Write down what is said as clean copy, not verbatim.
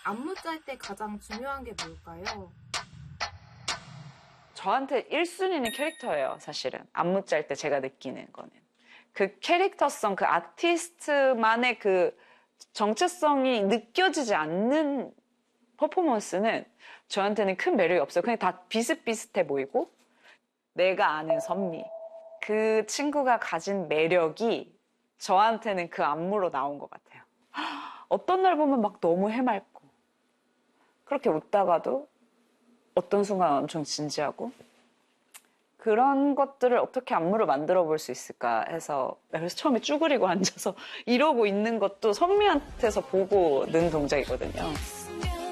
안무 짤 때 가장 중요한 게 뭘까요? 저한테 1순위는 캐릭터예요, 사실은. 안무 짤 때 제가 느끼는 거는. 그 캐릭터성, 그 아티스트만의 그 정체성이 느껴지지 않는 퍼포먼스는 저한테는 큰 매력이 없어요. 그냥 다 비슷비슷해 보이고, 내가 아는 선미. 그 친구가 가진 매력이 저한테는 그 안무로 나온 것 같아요. 어떤 날 보면 막 너무 해맑고, 그렇게 웃다가도 어떤 순간 엄청 진지하고, 그런 것들을 어떻게 안무로 만들어 볼 수 있을까 해서, 그래서 처음에 쭈그리고 앉아서 이러고 있는 것도 선미한테서 보고 는 동작이거든요.